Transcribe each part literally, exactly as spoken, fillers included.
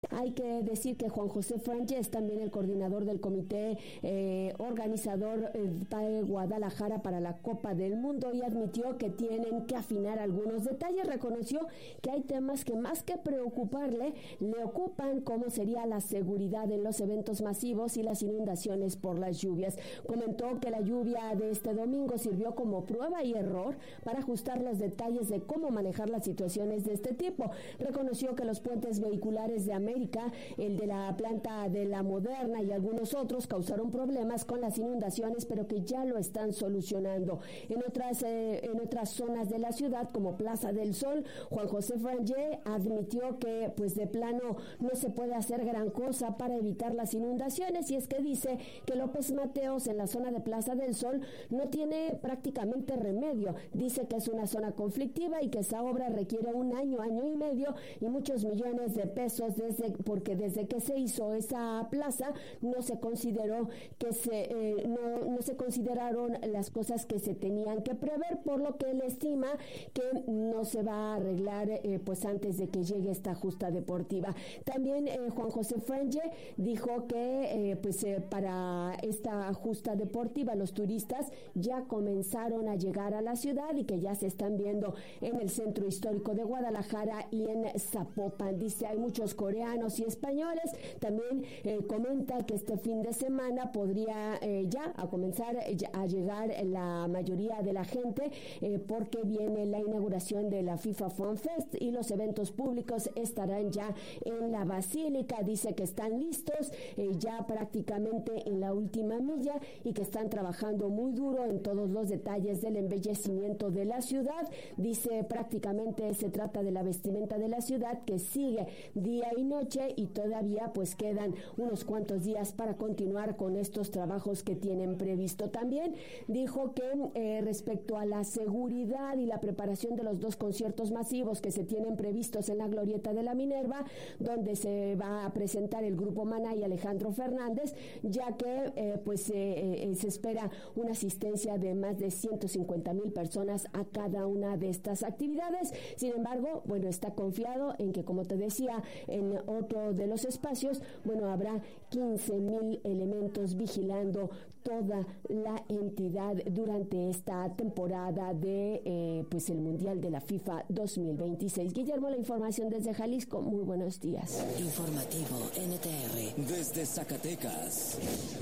Hay que decir que Juan José Frangé es también el coordinador del comité eh, organizador de Guadalajara para la Copa del Mundo y admitió que tienen que afinar algunos detalles. Reconoció que hay temas que más que preocuparle, le ocupan, como sería la seguridad en los eventos masivos y las inundaciones por las lluvias. Comentó que la lluvia de este domingo sirvió como prueba y error para ajustar los detalles de cómo manejar las situaciones de este tipo. Reconoció que los puentes vehiculares de América el de la planta de la Moderna y algunos otros causaron problemas con las inundaciones, pero que ya lo están solucionando. En otras eh, en otras zonas de la ciudad, como Plaza del Sol, Juan José Frangé admitió que pues de plano no se puede hacer gran cosa para evitar las inundaciones, y es que dice que López Mateos en la zona de Plaza del Sol no tiene prácticamente remedio. Dice que es una zona conflictiva y que esa obra requiere un año, año y medio y muchos millones de pesos desde porque desde que se hizo esa plaza no se consideró que se eh, no, no se consideraron las cosas que se tenían que prever, por lo que él estima que no se va a arreglar eh, pues antes de que llegue esta justa deportiva. También eh, Juan José Frangé dijo que eh, pues eh, para esta justa deportiva los turistas ya comenzaron a llegar a la ciudad y que ya se están viendo en el centro histórico de Guadalajara y en Zapopan. Dice, hay muchos coreanos y españoles. También eh, comenta que este fin de semana podría eh, ya a comenzar eh, a llegar la mayoría de la gente eh, porque viene la inauguración de la FIFA Fan Fest y los eventos públicos estarán ya en la Basílica. Dice que están listos eh, ya prácticamente en la última milla y que están trabajando muy duro en todos los detalles del embellecimiento de la ciudad. Dice, prácticamente se trata de la vestimenta de la ciudad que sigue día y noche y todavía pues quedan unos cuantos días para continuar con estos trabajos que tienen previsto. También dijo que eh, respecto a la seguridad y la preparación de los dos conciertos masivos que se tienen previstos en la Glorieta de la Minerva, donde se va a presentar el grupo Maná y Alejandro Fernández, ya que eh, pues eh, eh, se espera una asistencia de más de ciento cincuenta mil personas a cada una de estas actividades. Sin embargo, bueno, está confiado en que, como te decía, en otro de los espacios, bueno, habrá quince mil elementos vigilando toda la entidad durante esta temporada de eh, pues el Mundial de la FIFA dos mil veintiséis. Guillermo, la información desde Jalisco. Muy buenos días. Informativo N T R desde Zacatecas.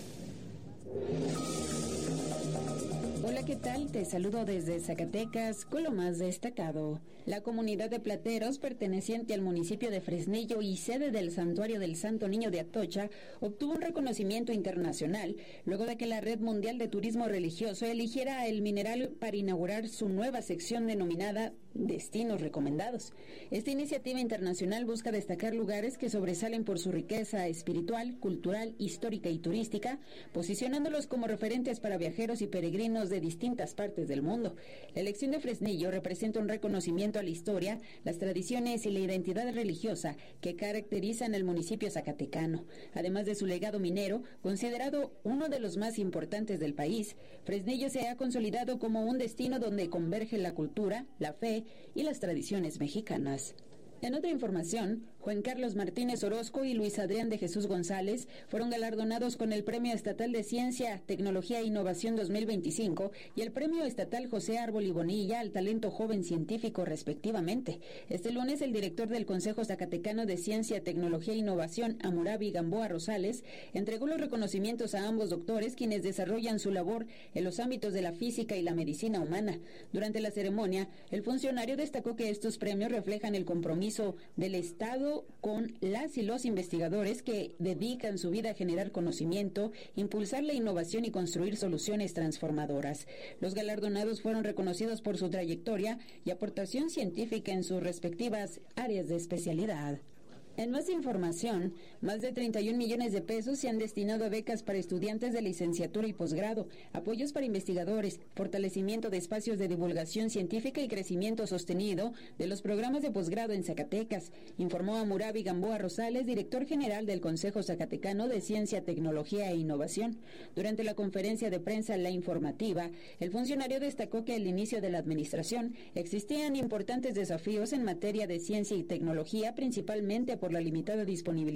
Hola, ¿qué tal? Te saludo desde Zacatecas con lo más destacado. La comunidad de plateros perteneciente al municipio de Fresnillo y sede del Santuario del Santo Niño de Atocha obtuvo un reconocimiento internacional luego de que la Red Mundial de Turismo Religioso eligiera el mineral para inaugurar su nueva sección denominada Destinos Recomendados. Esta iniciativa internacional busca destacar lugares que sobresalen por su riqueza espiritual, cultural, histórica y turística, posicionándolos como referentes para viajeros y peregrinos de distintas partes del mundo. La elección de Fresnillo representa un reconocimiento a la historia, las tradiciones y la identidad religiosa que caracterizan al municipio zacatecano. Además de su legado minero, considerado uno de los más importantes del país, Fresnillo se ha consolidado como un destino donde converge la cultura, la fe y las tradiciones mexicanas. En otra información, Juan Carlos Martínez Orozco y Luis Adrián de Jesús González fueron galardonados con el Premio Estatal de Ciencia, Tecnología e Innovación dos mil veinticinco y el Premio Estatal José Árbol y Bonilla al Talento Joven Científico, respectivamente. Este lunes, el director del Consejo Zacatecano de Ciencia, Tecnología e Innovación, Amurabi Gamboa Rosales, entregó los reconocimientos a ambos doctores, quienes desarrollan su labor en los ámbitos de la física y la medicina humana. Durante la ceremonia, el funcionario destacó que estos premios reflejan el compromiso del Estado con las y los investigadores que dedican su vida a generar conocimiento, impulsar la innovación y construir soluciones transformadoras. Los galardonados fueron reconocidos por su trayectoria y aportación científica en sus respectivas áreas de especialidad. En más información, más de treinta y un millones de pesos se han destinado a becas para estudiantes de licenciatura y posgrado, apoyos para investigadores, fortalecimiento de espacios de divulgación científica y crecimiento sostenido de los programas de posgrado en Zacatecas, informó Amurabi Gamboa Rosales, director general del Consejo Zacatecano de Ciencia, Tecnología e Innovación. Durante la conferencia de prensa La Informativa, el funcionario destacó que al inicio de la administración existían importantes desafíos en materia de ciencia y tecnología, principalmente por la limitada disponibilidad